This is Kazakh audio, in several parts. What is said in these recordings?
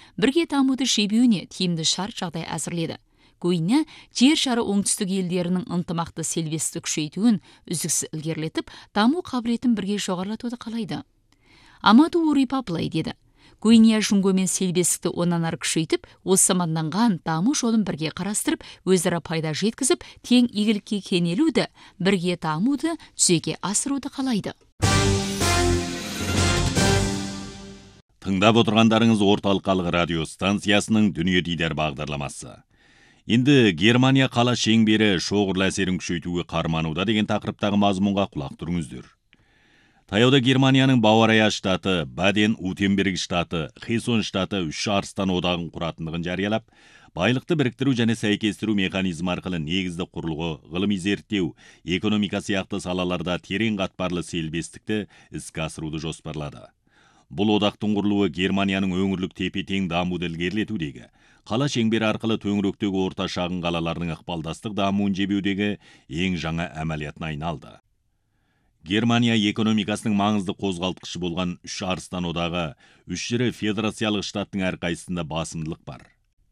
бірге дамуды жебеуіне тиімді шарт жағдай әзірледі. Гуинья жер шары оңтүстік елдерінің ынтымақты серіктестікті күшейтуін үздіксіз ілгерілетіп, даму қабілетін бірге жоғарылатуды қалайды. Амаду Урипа былай деді: Гуинья Жунгомен серіктестікті онан ары күшейтіп, осы заманданған даму жолын бірге қарастырып, өзара пайда жеткізіп, тең игілікке кенелуді, бірге дамуды жүзеге асыруды қалайды. Тыңдап отырғандарыңыз орталық халық радио станциясының Дүние Дидар бағдарламасы. Енді Германия қала шеңбері шоғырлы әсерін күшейтуге қармануда деген тақырыптағы мазмұнға құлақ тұрыңыздар. Таяуда Германияның Бавария штаты, Баден-Вюртемберг штаты, Хесон штаты үш арыстан одағын құратындығын жариялап, байлықты біріктіру және сәйкестіру механизмі арқылы негізді құрылғы, ғылыми зерттеу, экономика сияқты салаларда терең қатпарлы серіктестікті іске асыруды жоспарлады. Бұл одақтың құрылуы Германияның өңірлік тепе-тең дамуды ілгерілетудегі, қала шеңбері арқылы төңіректегі орта шағын қалаларының ықпалдастық дамуын жебеудегі ең жаңа әмәлиятына айналды. Германия экономикасының маңызды қозғалтқышы болған үш арыстан одағы, үш ірі федерациялық штаттың әрқайсысында басымдылық бар.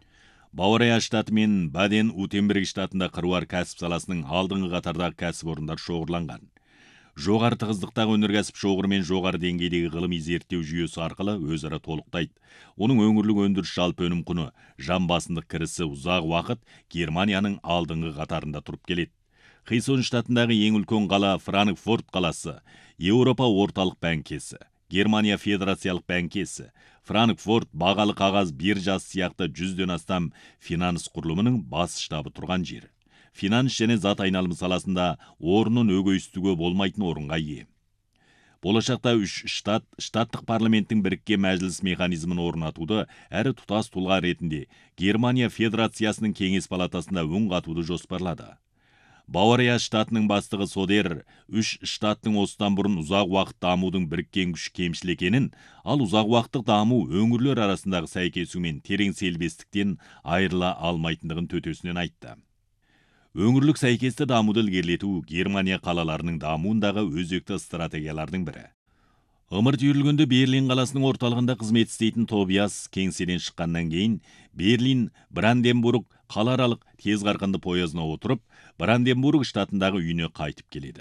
Бавария штаты мен Баден-Вюртемберг штатында қыруар кәсіп саласының алдыңғы қатардағы кәсіпорындар шоғырланған. Жоғары тығыздықтағы өнеркәсіп шоғыры мен жоғары деңгейдегі ғылыми зерттеу жүйесі арқылы өзара толықтайды. Оның өңірлік өндіріс жалпы өнім құны, жан басындық кірісі ұзақ уақыт Германияның алдыңғы қатарында тұрып келеді. Хесон штатындағы ең үлкен қала Франкфурт қаласы, Еуропа орталық бәңкесі, Германия федерациялық бәңкесі, Франкфурт бағалы қағаз биржасы сияқты 100-ден астам финанс құрылымының бас штабы тұрған жер. Финанс және зат айналымы саласында орнын өгейстіге болмайтын орынға ие. Болашақта үш штаттық парламенттің біріккен мәжіліс механизмін орнатуды әрі тұтас тұлға ретінде Германия федерациясының кеңес палатасында үн қатуды жоспарлады. Бавария штатының бастығы Содер үш штаттың осыдан бұрын ұзақ уақыт дамудың біріккен күш кемшіл екенін, ал ұзақ уақыттық даму өңірлер арасындағы сәйкесу мен терең серіктестіктен айырыла алмайтындығын төтесінен айтты. Өңірлік сәйкесті дамуды ілгерілету Германия қалаларының дамуындағы өзекті стратегиялардың бірі. Ымырт үйірілгенде Берлин қаласының орталығында қызмет істейтін Тобиас кеңседен шыққаннан кейін Берлин Бранденбург қалааралық тез қарқынды поезына отырып, Бранденбург штатындағы үйіне қайтып келеді.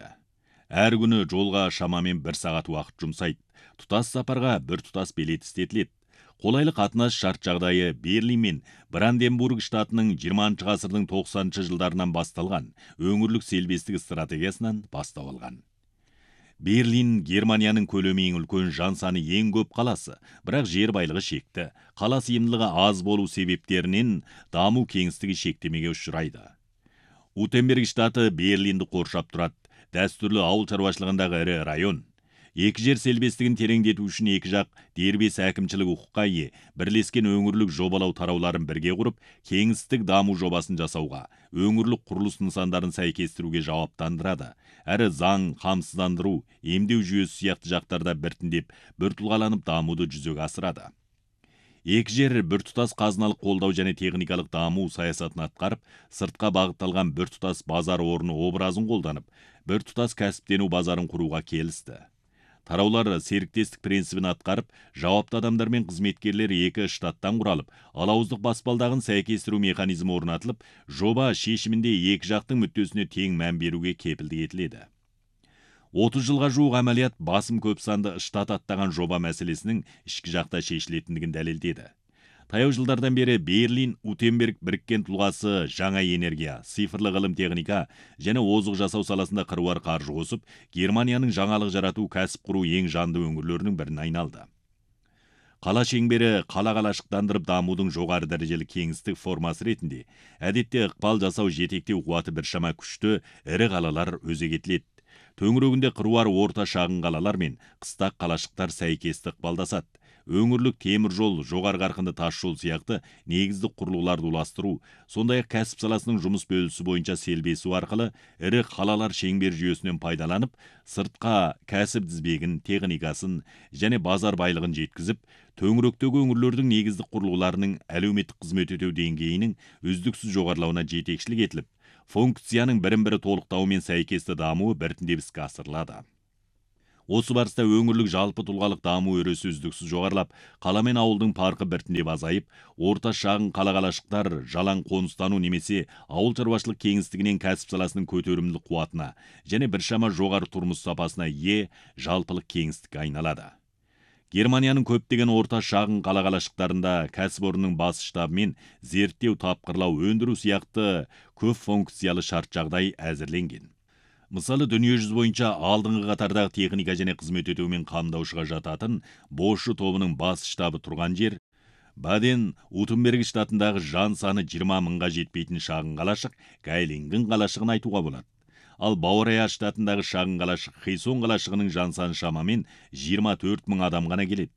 Әр күні жолға шамамен 1 сағат уақыт жұмсайды. Тұтас сапарға бір тұтас билет істетіледі. Қолайлы қатынас шарт жағдайы Берлин мен Бранденбург штатының 20 ғасырдың 90 жылдарынан басталған өңірлік серіктестік стратегиясынан бастау алған. Берлин Германияның көлемі ең үлкен, жан саны ең көп қаласы, бірақ жер байлығы шекті, қала сыйымдылығы аз болу себептерінен даму кеңістігі шектемеге ұшырайды. Вюртемберг штаты Берлинді қоршап тұрады, дәстүрлі ауыл шаруашылығындағы ірі район. Екі жер селбестігін тереңдету үшін екі жақ дербес әкімшілік құқыққа ие, бірлескен өңірлік жобалау тарауларын бірге құрып, кеңістік даму жобасын жасауға, өңірлік құрылыс нысандарын сәйкестіруге жауаптандырады. Әрі заң, қамсыздандыру, емдеу жүйесі сияқты жақтарда біртіндеп, біртұлғаланып дамуды жүзеге асырады. Екі жер біртұтас қазыналық қолдау және техникалық даму саясатын атқарып, сыртқа бағытталған біртұтас базар орны образын қолданып, біртұтас кәсіптену базарын құруға келісті. Тараулар серіктестік принципін атқарып, жауапты адамдар мен қызметкерлер екі штаттан құралып, алауыздық баспалдағын сәйкестіру механизмі орнатылып, жоба шешімінде екі жақтың мүддесіне тең мән беруге кепілдік етіледі. 30 жылға жуық әмәлият басым көп санды штат аттаған жоба мәселесінің ішкі жақта шешілетіндігін дәлелдеді. Таяу жылдардан бері Берлин, Вюртемберг біріккен тұлғасы жаңа энергия, цифрлы ғылым техника және озық жасау саласында қыруар қаржы қосып, Германияның жаңалық жарату кәсіп құру ең жанды өңірлерінің біріне айналды. Қала шеңбері қала-қалашықтандырып дамудың жоғары дәрежелі кеңістік формасы ретінде, әдетте ықпал жасау жетектеу қуаты біршама күшті ірі қалалар өзек етіледі. Төңірегінде қыруар орта шағын қалалар мен қыстақ қалашықтар сәйкесті ықпалдасады. Өңірлік темір жол, жоғары қарқынды тас жол сияқты негізді құрылғыларды уластыру, сондай-ақ кәсіп саласының жұмыс бөлісі бойынша селбесу арқылы ірі қалалар шеңбер жүйесінен пайдаланып, сыртқа кәсіп тізбегін, техникасын және базар байлығын жеткізіп, төңіректегі өңірлердің негізді құрылғыларының әлеуметтік қызмет ету деңгейінің үздіксіз жоғарылауына жетекшілік етіліп, функцияның бірін-бірі толықтауымен сәйкесті дамуы біртіндеп іске асырылады. Осы барыста өңірлік жалпы тұлғалық даму өресі үздіксіз жоғарылап, қала мен ауылдың парқы біртіндеп азайып, орта шағын қала-қалашықтар жалаң қоныстану немесе ауыл шаруашылық кеңістігінен кәсіп саласының көтерімдік қуатына және біршама жоғары тұрмыс сапасына ие жалпылық кеңістікке айналады. Германияның көптеген орта шағын қала-қалашықтарында кәсіпорынның бас штабы мен зерттеу, тапқырлау, өндіру сияқты көп функциялы шарт жағдай әзірленген. Мысалы, дүниежүзі бойынша алдыңғы қатардағы техника және қызмет етумен қамдаушыға жататын Боши тобының бас штабы тұрған жер, Баден-Вюртемберг штатындағы жан саны 20 мыңға жетпейтін шағын қалашық Гайлинген қалашығын айтуға болады. Ал Баурия штатындағы шағын қалашық Хейсон қалашығының жан саны шамамен 24 мың адам ғана келеді.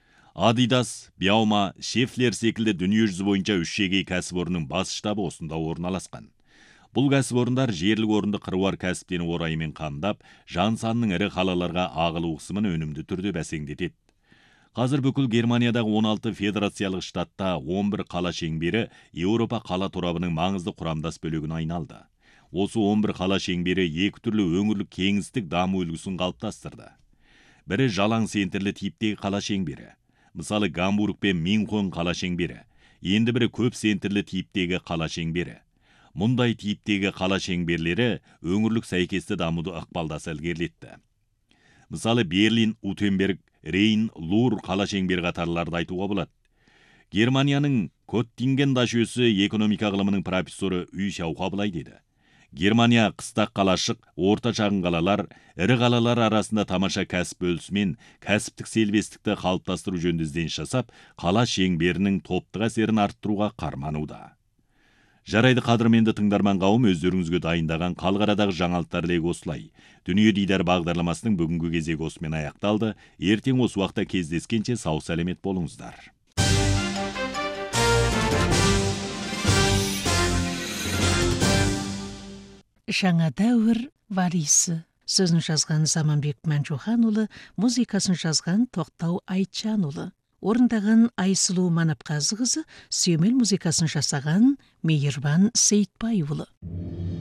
Адидас, Бяума, Шефлер секілді дүниежүзі бойынша 3 жеке кәсіпорынның бас штабы осында орналасқан. Бұл кәсіпорындар жерлік орынды қыруар кәсіптен орайымен қамдап, жан санының ірі қалаларға ағылу қысымын өнімді түрде бәсеңдетеді. Қазір бүкіл Германиядағы 16 федерациялық штатта 11 қала шеңбері Еуропа қала торабының маңызды құрамдас бөлігіне айналды. Осы 11 қала шеңбері екі түрлі өңірлік кеңістік даму үлгісін қалыптастырды. Бірі жалаң центрлі типтегі қала шеңбері. Мысалы, Гамбург пен Мюнхен қала шеңбері. Енді бірі көп центрлі типтегі қала шеңбері. Мұндай типтегі қала шеңберлері өңірлік сәйкесті дамуды ықпалдаса ілгерілетті. Мысалы, Берлин, Вюртемберг, Рейн, Лур қала шеңбері қатарларды айтуға болады. Германияның Көттинген жүйесі экономика ғылымының профессоры Үй Шауқа былай деді. Германия қыстақ қалашық, орта шағын қалалар, ірі қалалар арасында тамаша кәсіп бөлісімен кәсіптік селбестікті қалыптастыру жөнінде ізденіс жасап, қала шеңберінің топтық әсерін арттыруға қармануда. Жарайды, қадірменді тыңдарман қауым, өздеріңізге дайындаған қалғарадағы жаңалықтар легі осылай. Дүние дидар бағдарламасының бүгінгі кезегі осымен аяқталды. Ертең осы уақытта кездескенше сау сәлемет болыңыздар. Жаңа дәуір валисі. Сөзін жазған Заманбек Мәнжуханұлы, музыкасын жазған Тоқтау Айтжанұлы. Орындаған Айсұлу Манапқазықызы, сүйемел музыкасын жасаған Мейірбан Сейтбайұлы.